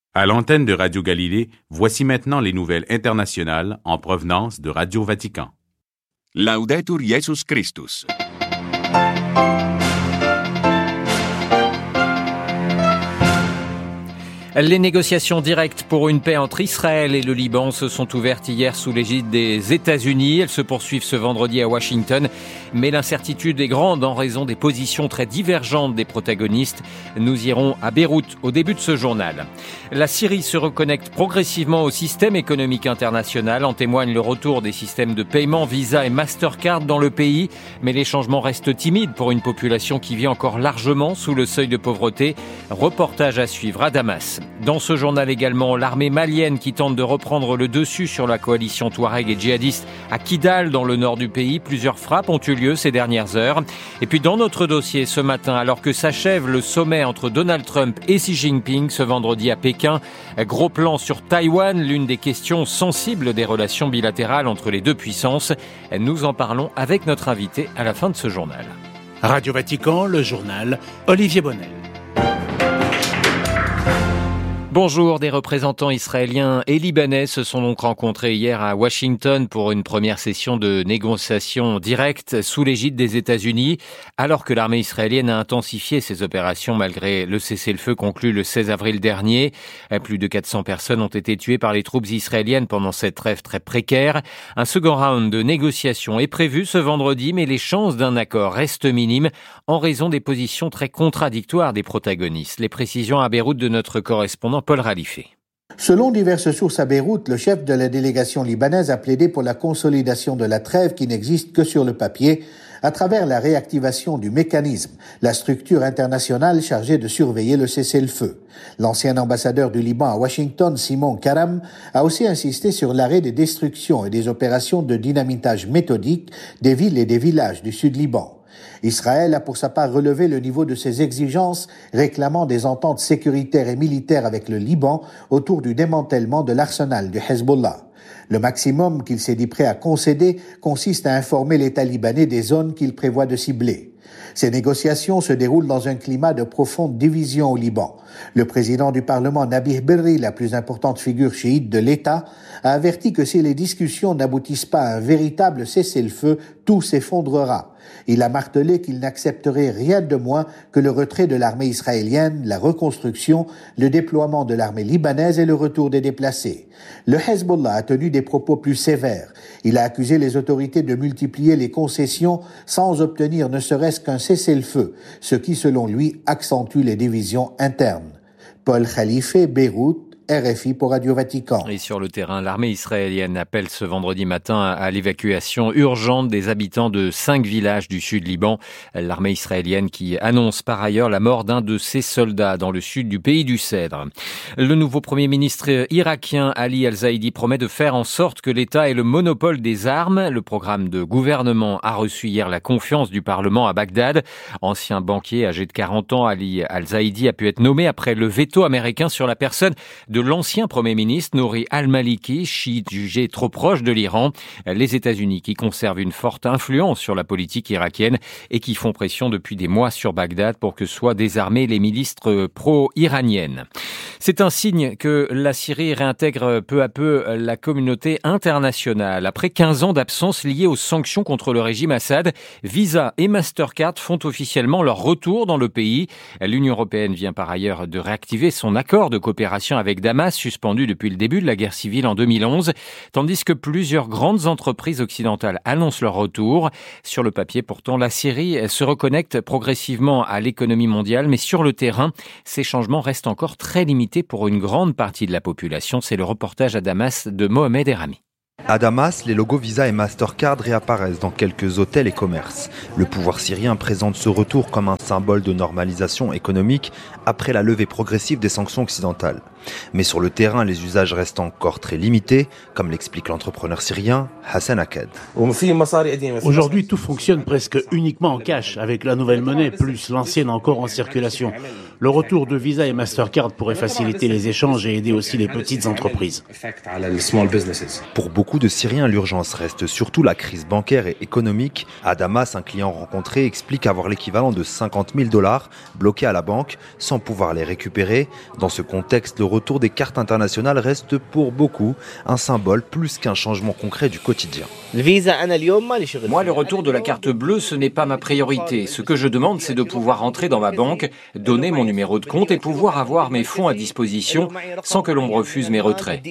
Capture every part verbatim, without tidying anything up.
À l'antenne de Radio Galilée, voici maintenant les nouvelles internationales en provenance de Radio Vatican. Laudetur Jesus Christus. Les négociations directes pour une paix entre Israël et le Liban se sont ouvertes hier sous l'égide des États-Unis. Elles se poursuivent ce vendredi à Washington, mais l'incertitude est grande en raison des positions très divergentes des protagonistes. Nous irons à Beyrouth au début de ce journal. La Syrie se reconnecte progressivement au système économique international. En témoigne le retour des systèmes de paiement Visa et Mastercard dans le pays, mais les changements restent timides pour une population qui vit encore largement sous le seuil de pauvreté. Reportage à suivre à Damas. Dans ce journal également, l'armée malienne qui tente de reprendre le dessus sur la coalition Touareg et djihadiste à Kidal, dans le nord du pays. Plusieurs frappes ont eu lieu ces dernières heures. Et puis dans notre dossier ce matin, alors que s'achève le sommet entre Donald Trump et Xi Jinping ce vendredi à Pékin, gros plan sur Taïwan, l'une des questions sensibles des relations bilatérales entre les deux puissances. Nous en parlons avec notre invité à la fin de ce journal. Radio Vatican, le journal, Olivier Bonnel. Bonjour, des représentants israéliens et libanais se sont donc rencontrés hier à Washington pour une première session de négociations directes sous l'égide des États-Unis, alors que l'armée israélienne a intensifié ses opérations malgré le cessez-le-feu conclu le seize avril dernier. Plus de quatre cents personnes ont été tuées par les troupes israéliennes pendant cette trêve très précaire. Un second round de négociations est prévu ce vendredi, mais les chances d'un accord restent minimes en raison des positions très contradictoires des protagonistes. Les précisions à Beyrouth de notre correspondant Paul Ralifé. Selon diverses sources à Beyrouth, le chef de la délégation libanaise a plaidé pour la consolidation de la trêve qui n'existe que sur le papier à travers la réactivation du mécanisme, la structure internationale chargée de surveiller le cessez-le-feu. L'ancien ambassadeur du Liban à Washington, Simon Karam, a aussi insisté sur l'arrêt des destructions et des opérations de dynamitage méthodique des villes et des villages du sud Liban. Israël a pour sa part relevé le niveau de ses exigences, réclamant des ententes sécuritaires et militaires avec le Liban autour du démantèlement de l'arsenal du Hezbollah. Le maximum qu'il s'est dit prêt à concéder consiste à informer l'État libanais des zones qu'il prévoit de cibler. Ces négociations se déroulent dans un climat de profonde division au Liban. Le président du Parlement, Nabih Berri, la plus importante figure chiite de l'État, a averti que si les discussions n'aboutissent pas à un véritable cessez-le-feu, tout s'effondrera. Il a martelé qu'il n'accepterait rien de moins que le retrait de l'armée israélienne, la reconstruction, le déploiement de l'armée libanaise et le retour des déplacés. Le Hezbollah a tenu des propos plus sévères. Il a accusé les autorités de multiplier les concessions sans obtenir ne serait-ce qu'un cessez-le-feu, ce qui, selon lui, accentue les divisions internes. Paul Khalife, Beyrouth, R F I pour Radio Vatican. Et sur le terrain, l'armée israélienne appelle ce vendredi matin à l'évacuation urgente des habitants de cinq villages du sud Liban. L'armée israélienne qui annonce par ailleurs la mort d'un de ses soldats dans le sud du pays du Cèdre. Le nouveau premier ministre irakien Ali Al-Zaidi promet de faire en sorte que l'État ait le monopole des armes. Le programme de gouvernement a reçu hier la confiance du Parlement à Bagdad. Ancien banquier âgé de quarante ans, Ali Al-Zaidi a pu être nommé après le veto américain sur la personne de de l'ancien Premier ministre Nouri al-Maliki, chiite jugé trop proche de l'Iran. Les États-Unis qui conservent une forte influence sur la politique irakienne et qui font pression depuis des mois sur Bagdad pour que soient désarmées les milices pro-iraniennes. C'est un signe que la Syrie réintègre peu à peu la communauté internationale. Après quinze ans d'absence liée aux sanctions contre le régime Assad, Visa et Mastercard font officiellement leur retour dans le pays. L'Union européenne vient par ailleurs de réactiver son accord de coopération avec Damas, suspendu depuis le début de la guerre civile en deux mille onze, tandis que plusieurs grandes entreprises occidentales annoncent leur retour. Sur le papier, pourtant, la Syrie se reconnecte progressivement à l'économie mondiale, mais sur le terrain, ces changements restent encore très limités pour une grande partie de la population. C'est le reportage à Damas de Mohamed Erami. À Damas, les logos Visa et Mastercard réapparaissent dans quelques hôtels et commerces. Le pouvoir syrien présente ce retour comme un symbole de normalisation économique après la levée progressive des sanctions occidentales. Mais sur le terrain, les usages restent encore très limités, comme l'explique l'entrepreneur syrien Hassan Akkad. Aujourd'hui, tout fonctionne presque uniquement en cash, avec la nouvelle monnaie, plus l'ancienne encore en circulation. Le retour de Visa et Mastercard pourrait faciliter les échanges et aider aussi les petites entreprises. Pour beaucoup beaucoup de Syriens, l'urgence reste surtout la crise bancaire et économique. À Damas, un client rencontré explique avoir l'équivalent de cinquante mille dollars bloqués à la banque sans pouvoir les récupérer. Dans ce contexte, le retour des cartes internationales reste pour beaucoup un symbole plus qu'un changement concret du quotidien. Moi, le retour de la carte bleue, ce n'est pas ma priorité. Ce que je demande, c'est de pouvoir entrer dans ma banque, donner mon numéro de compte et pouvoir avoir mes fonds à disposition sans que l'on me refuse mes retraits.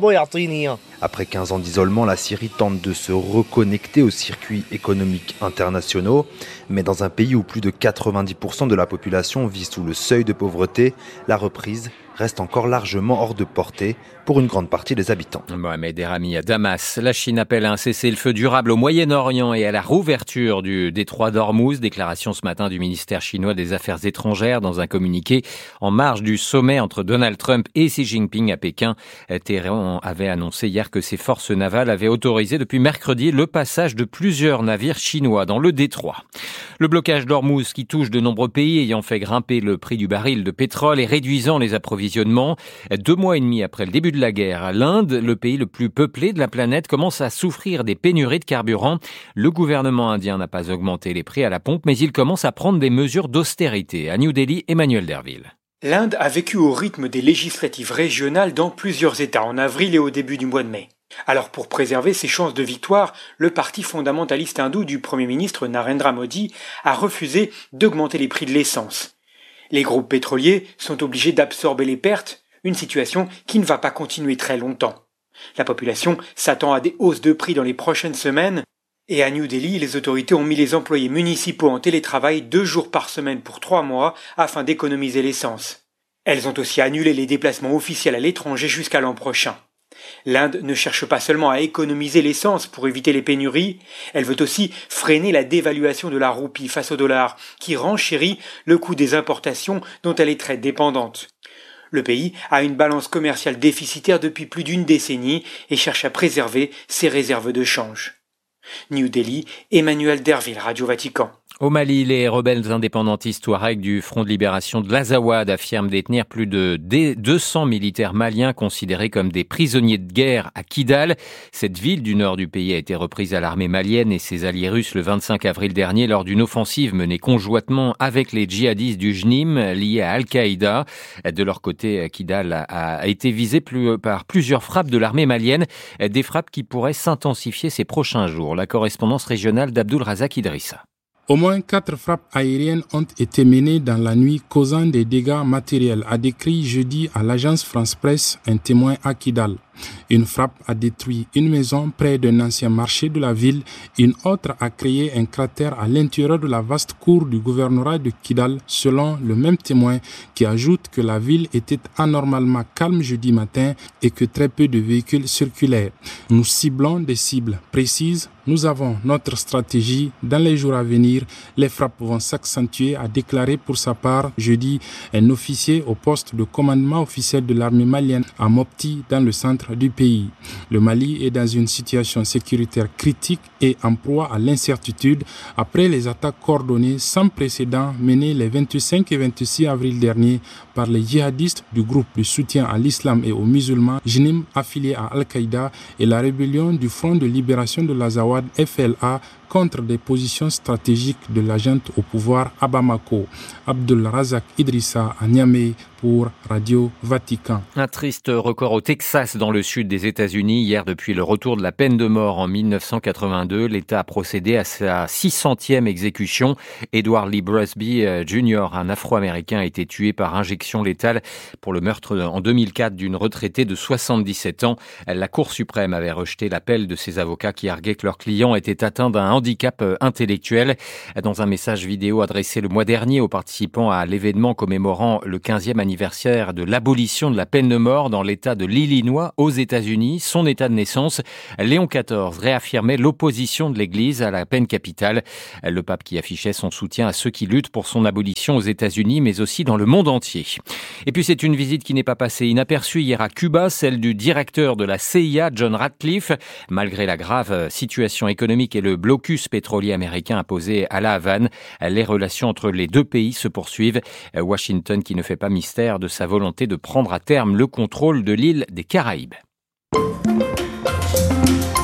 Après quinze ans d'isolement, la Syrie tente de se reconnecter aux circuits économiques internationaux. Mais dans un pays où plus de quatre-vingt-dix pour cent de la population vit sous le seuil de pauvreté, la reprise reste encore largement hors de portée pour une grande partie des habitants. Mohamed Erami à Damas. La Chine appelle à un cessez-le-feu durable au Moyen-Orient et à la rouverture du détroit d'Ormuz. Déclaration ce matin du ministère chinois des Affaires étrangères dans un communiqué en marge du sommet entre Donald Trump et Xi Jinping à Pékin. Téhéran avait annoncé hier que ses forces navales avaient autorisé depuis mercredi le passage de plusieurs navires chinois dans le détroit. Le blocage d'Ormuz qui touche de nombreux pays ayant fait grimper le prix du baril de pétrole et réduisant les approvisionnements. Deux mois et demi après le début de la guerre, l'Inde, le pays le plus peuplé de la planète, commence à souffrir des pénuries de carburant. Le gouvernement indien n'a pas augmenté les prix à la pompe, mais il commence à prendre des mesures d'austérité. À New Delhi, Emmanuel Derville. L'Inde a vécu au rythme des législatives régionales dans plusieurs États en avril et au début du mois de mai. Alors pour préserver ses chances de victoire, le parti fondamentaliste hindou du Premier ministre Narendra Modi a refusé d'augmenter les prix de l'essence. Les groupes pétroliers sont obligés d'absorber les pertes, une situation qui ne va pas continuer très longtemps. La population s'attend à des hausses de prix dans les prochaines semaines et à New Delhi, les autorités ont mis les employés municipaux en télétravail deux jours par semaine pour trois mois afin d'économiser l'essence. Elles ont aussi annulé les déplacements officiels à l'étranger jusqu'à l'an prochain. L'Inde ne cherche pas seulement à économiser l'essence pour éviter les pénuries, elle veut aussi freiner la dévaluation de la roupie face au dollar, qui renchérit le coût des importations dont elle est très dépendante. Le pays a une balance commerciale déficitaire depuis plus d'une décennie et cherche à préserver ses réserves de change. New Delhi, Emmanuel Derville, Radio Vatican. Au Mali, les rebelles indépendantistes touaregs du Front de libération de l'Azawad affirment détenir plus de deux cents militaires maliens considérés comme des prisonniers de guerre à Kidal. Cette ville du nord du pays a été reprise à l'armée malienne et ses alliés russes le vingt-cinq avril dernier lors d'une offensive menée conjointement avec les djihadistes du Jnim liés à Al-Qaïda. De leur côté, Kidal a été visé par plusieurs frappes de l'armée malienne, des frappes qui pourraient s'intensifier ces prochains jours. La correspondance régionale d'Abdul Razak Idrissa. Au moins quatre frappes aériennes ont été menées dans la nuit, causant des dégâts matériels, a décrit jeudi à l'agence France Presse un témoin à Kidal. Une frappe a détruit une maison près d'un ancien marché de la ville. Une autre a créé un cratère à l'intérieur de la vaste cour du gouvernorat de Kidal, selon le même témoin, qui ajoute que la ville était anormalement calme jeudi matin et que très peu de véhicules circulaient. Nous ciblons des cibles précises. Nous avons notre stratégie. Dans les jours à venir, les frappes vont s'accentuer, a déclaré pour sa part jeudi un officier au poste de commandement officiel de l'armée malienne à Mopti, dans le centre du pays. Le Mali est dans une situation sécuritaire critique et en proie à l'incertitude après les attaques coordonnées sans précédent menées les vingt-cinq et vingt-six avril dernier par les djihadistes du groupe de soutien à l'islam et aux musulmans Jnim affilié à Al-Qaïda et la rébellion du Front de libération de l'Azawad F L A contre des positions stratégiques de la junte au pouvoir à Bamako. Abdul Razak Idrissa à Niamey pour Radio Vatican. Un triste record au Texas dans le sud des États-Unis. Hier, depuis le retour de la peine de mort en mille neuf cent quatre-vingt-deux, l'État a procédé à sa six centième exécution. Edward Lee Busby Junior, un Afro-Américain, a été tué par injection létale pour le meurtre en deux mille quatre d'une retraitée de soixante-dix-sept ans. La Cour suprême avait rejeté l'appel de ses avocats qui arguaient que leur client était atteint d'un handicap intellectuel. Dans un message vidéo adressé le mois dernier aux participants à l'événement commémorant le quinzième anniversaire de l'abolition de la peine de mort dans l'État de l'Illinois aux États-Unis, son état de naissance, Léon quatorze réaffirmait l'opposition de l'Église à la peine capitale. Le pape qui affichait son soutien à ceux qui luttent pour son abolition aux États-Unis, mais aussi dans le monde entier. Et puis c'est une visite qui n'est pas passée inaperçue hier à Cuba, celle du directeur de la C I A, John Ratcliffe. Malgré la grave situation économique et le blocus pétrolier américain imposé à La Havane, les relations entre les deux pays se poursuivent. Washington qui ne fait pas mystère de sa volonté de prendre à terme le contrôle de l'île des Caraïbes.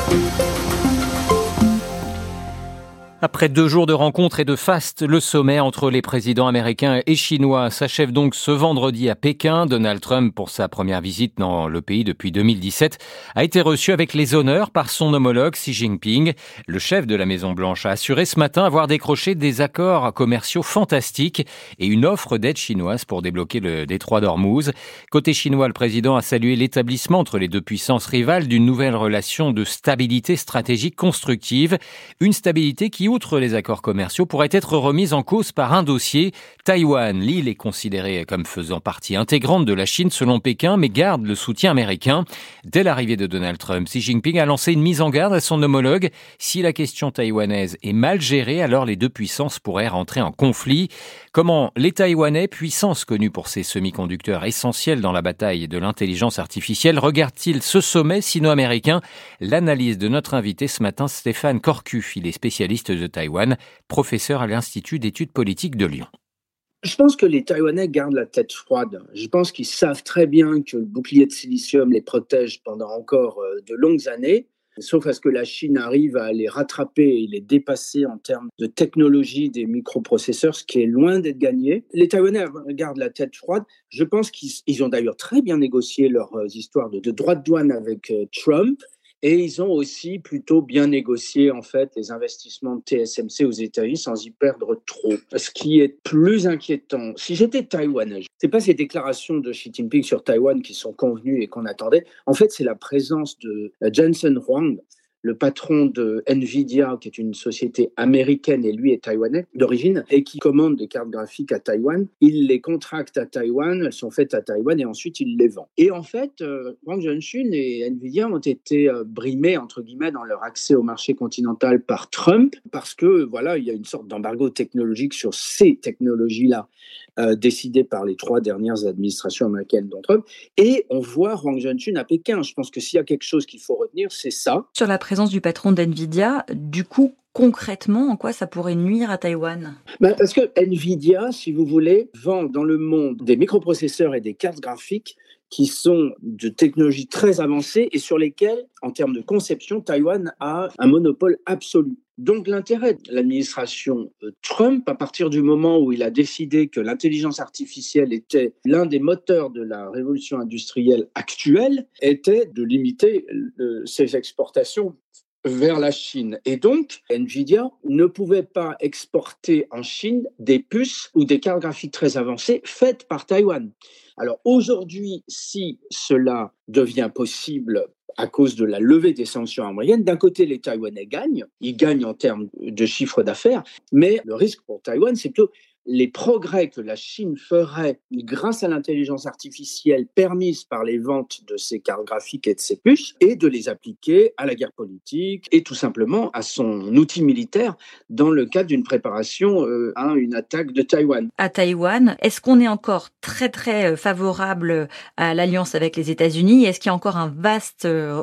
Après deux jours de rencontres et de faste, le sommet entre les présidents américains et chinois s'achève donc ce vendredi à Pékin. Donald Trump, pour sa première visite dans le pays depuis deux mille dix-sept, a été reçu avec les honneurs par son homologue Xi Jinping. Le chef de la Maison-Blanche a assuré ce matin avoir décroché des accords commerciaux fantastiques et une offre d'aide chinoise pour débloquer le détroit d'Ormuz. Côté chinois, le président a salué l'établissement entre les deux puissances rivales d'une nouvelle relation de stabilité stratégique constructive. Une stabilité qui, outre les accords commerciaux, pourrait être remise en cause par un dossier. Taïwan, l'île est considérée comme faisant partie intégrante de la Chine selon Pékin, mais garde le soutien américain. Dès l'arrivée de Donald Trump, Xi Jinping a lancé une mise en garde à son homologue. Si la question taïwanaise est mal gérée, alors les deux puissances pourraient rentrer en conflit. Comment les Taïwanais, puissance connue pour ses semi-conducteurs essentiels dans la bataille de l'intelligence artificielle, regardent-ils ce sommet sino-américain? L'analyse de notre invité ce matin, Stéphane Corcu, il est spécialiste de Taïwan, professeur à l'Institut d'études politiques de Lyon. Je pense que les Taïwanais gardent la tête froide. Je pense qu'ils savent très bien que le bouclier de silicium les protège pendant encore de longues années, sauf à ce que la Chine arrive à les rattraper et les dépasser en termes de technologie des microprocesseurs, ce qui est loin d'être gagné. Les Taïwanais gardent la tête froide. Je pense qu'ils ils ont d'ailleurs très bien négocié leurs histoires de, de droits de douane avec euh, Trump. Et ils ont aussi plutôt bien négocié en fait les investissements de T S M C aux États-Unis sans y perdre trop. Ce qui est plus inquiétant, si j'étais taïwanais, c'est pas ces déclarations de Xi Jinping sur Taïwan qui sont convenues et qu'on attendait. En fait, c'est la présence de Jensen Huang, le patron de Nvidia, qui est une société américaine et lui est taïwanais d'origine, et qui commande des cartes graphiques à Taïwan. Il les contracte à Taïwan, elles sont faites à Taïwan et ensuite il les vend. Et en fait, euh, Wang Junshun et Nvidia ont été euh, brimés, entre guillemets, dans leur accès au marché continental par Trump, parce que voilà, il y a une sorte d'embargo technologique sur ces technologies-là, euh, décidé par les trois dernières administrations américaines dont Trump. Et on voit Wang Junshun à Pékin. Je pense que s'il y a quelque chose qu'il faut retenir, c'est ça. Sur la présence du patron d'Nvidia, du coup, concrètement, en quoi ça pourrait nuire à Taïwan ? Ben parce que Nvidia, si vous voulez, vend dans le monde des microprocesseurs et des cartes graphiques qui sont de technologies très avancées et sur lesquelles, en termes de conception, Taïwan a un monopole absolu. Donc l'intérêt de l'administration Trump, à partir du moment où il a décidé que l'intelligence artificielle était l'un des moteurs de la révolution industrielle actuelle, était de limiter euh, ses exportations vers la Chine. Et donc, Nvidia ne pouvait pas exporter en Chine des puces ou des cartes graphiques très avancées faites par Taïwan. Alors aujourd'hui, si cela devient possible à cause de la levée des sanctions américaines, d'un côté, les Taïwanais gagnent, ils gagnent en termes de chiffre d'affaires, mais le risque pour Taïwan, c'est que les progrès que la Chine ferait grâce à l'intelligence artificielle permise par les ventes de ses cartes graphiques et de ses puces, et de les appliquer à la guerre politique et tout simplement à son outil militaire dans le cadre d'une préparation euh, à une attaque de Taïwan. À Taïwan, est-ce qu'on est encore très très favorable à l'alliance avec les États-Unis ? Est-ce qu'il y a encore un vaste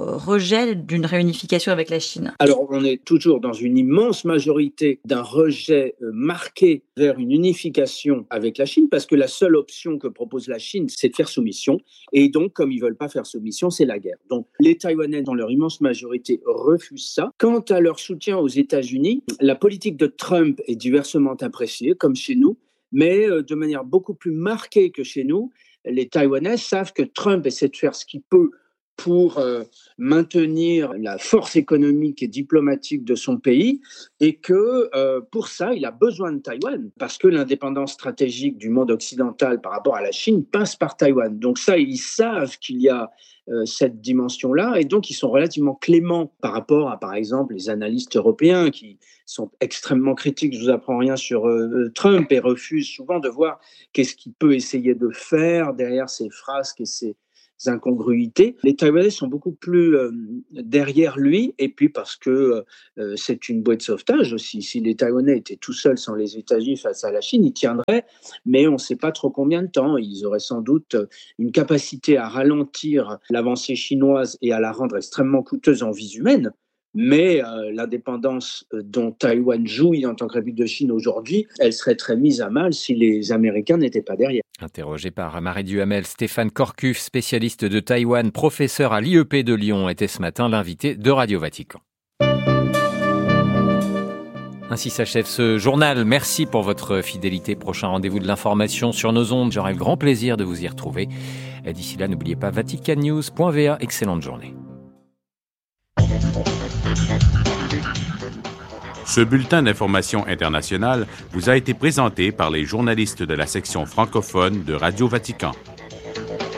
rejet d'une réunification avec la Chine ? Alors on est toujours dans une immense majorité d'un rejet euh, marqué vers une unification avec la Chine, parce que la seule option que propose la Chine, c'est de faire soumission. Et donc, comme ils ne veulent pas faire soumission, c'est la guerre. Donc, les Taïwanais, dans leur immense majorité, refusent ça. Quant à leur soutien aux États-Unis, la politique de Trump est diversement appréciée, comme chez nous, mais de manière beaucoup plus marquée que chez nous. Les Taïwanais savent que Trump essaie de faire ce qu'il peut pour euh, maintenir la force économique et diplomatique de son pays et que euh, pour ça, il a besoin de Taïwan parce que l'indépendance stratégique du monde occidental par rapport à la Chine passe par Taïwan. Donc ça, ils savent qu'il y a euh, cette dimension-là et donc ils sont relativement cléments par rapport à, par exemple, les analystes européens qui sont extrêmement critiques, je ne vous apprends rien sur euh, Trump et refusent souvent de voir qu'est-ce qu'il peut essayer de faire derrière ses frasques et ses incongruités. Les Taïwanais sont beaucoup plus euh, derrière lui, et puis parce que euh, c'est une bouée de sauvetage aussi. Si les Taïwanais étaient tout seuls sans les États-Unis face à la Chine, ils tiendraient, mais on ne sait pas trop combien de temps. Ils auraient sans doute une capacité à ralentir l'avancée chinoise et à la rendre extrêmement coûteuse en vies humaines, Mais euh, l'indépendance dont Taïwan jouit en tant que République de Chine aujourd'hui, elle serait très mise à mal si les Américains n'étaient pas derrière. Interrogé par Marie Duhamel, Stéphane Corcuff, spécialiste de Taïwan, professeur à l'I E P de Lyon, était ce matin l'invité de Radio Vatican. Ainsi s'achève ce journal. Merci pour votre fidélité. Prochain rendez-vous de l'information sur nos ondes. J'aurai le grand plaisir de vous y retrouver. Et d'ici là, n'oubliez pas vatican news point v a. Excellente journée. Ce bulletin d'information internationale vous a été présenté par les journalistes de la section francophone de Radio Vatican.